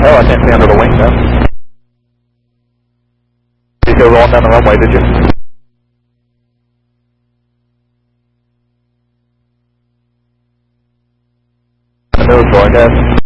Oh, I can't see under the wing now. Did you go rolling down the runway, did you? The nose bar, guys.